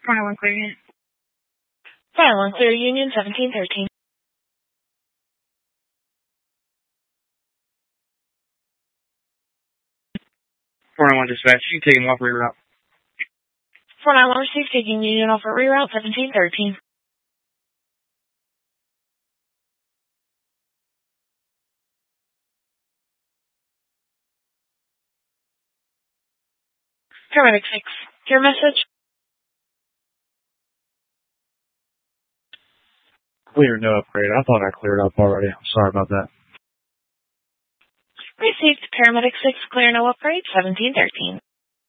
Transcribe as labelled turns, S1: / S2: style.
S1: 21 clear unit.
S2: 21 clear Union 1713.
S1: 491 dispatch, you can take him off reroute.
S2: 491 received, taking Union off at reroute 1713. Paramedic 6, your message?
S3: Clear, no upgrade. I thought I cleared up already. I'm sorry about that.
S2: Received, Paramedic 6, clear, no upgrade, 1713.